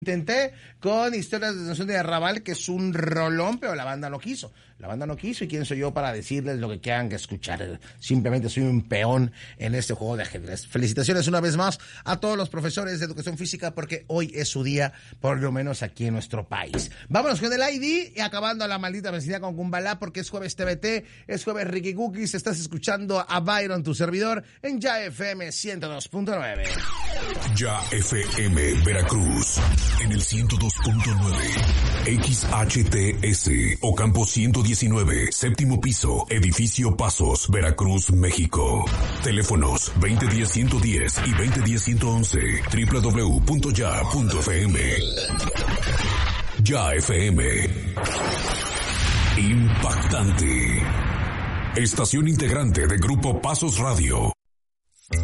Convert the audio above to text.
Intenté con Historias de Nación de Arrabal, que es un rolón, pero la banda no quiso. La banda no quiso, y quién soy yo para decirles lo que quieran que escuchar. Simplemente soy un peón en este juego de ajedrez. Felicitaciones una vez más a todos los profesores de educación física, porque hoy es su día, por lo menos aquí en nuestro país. Vámonos con el ID y acabando la maldita vecindad con Kumbalá, porque es jueves TBT, es jueves Ricky Cookies. Estás escuchando a Byron, tu servidor, en Ya FM 102.9. Ya FM Veracruz en el 102.9, XHTS, Ocampo 119, séptimo piso, edificio Pasos, Veracruz, México. Teléfonos 2010-110 y 2010-111, www.ya.fm. Ya FM. Impactante. Estación integrante de Grupo Pasos Radio.